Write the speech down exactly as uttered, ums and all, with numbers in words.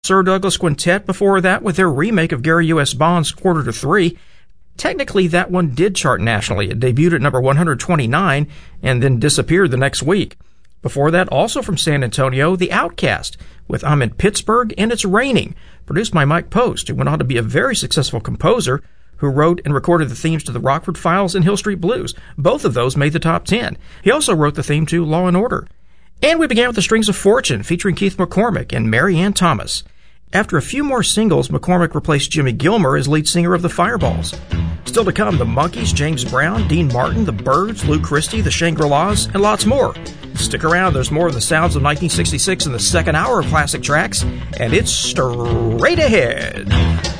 Sir Douglas Quintet before that with their remake of Gary U S. Bond's Quarter to Three. Technically, that one did chart nationally. It debuted at number one hundred twenty-nine and then disappeared the next week. Before that, also from San Antonio, The Outcast with I'm in Pittsburgh and It's Raining, produced by Mike Post, who went on to be a very successful composer who wrote and recorded the themes to The Rockford Files and Hill Street Blues. Both of those made the top ten. He also wrote the theme to Law and Order. And we began with The Strings of Fortune, featuring Keith McCormick and Mary Ann Thomas. After a few more singles, McCormick replaced Jimmy Gilmer as lead singer of the Fireballs. Still to come, the Monkees, James Brown, Dean Martin, the Byrds, Lou Christie, the Shangri-Las, and lots more. Stick around, there's more of the sounds of nineteen sixty-six in the second hour of Classic Tracks, and it's straight ahead.